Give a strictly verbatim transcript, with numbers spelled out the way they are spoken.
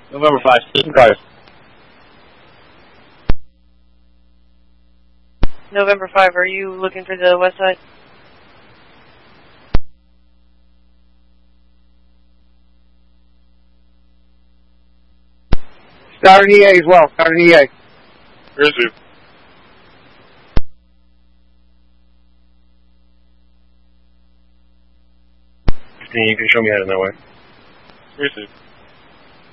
November five, station cars. November five, are you looking for the west side? Start an E A as well. Start an E A. Receive. fifteen, you can show me heading that way. Receive.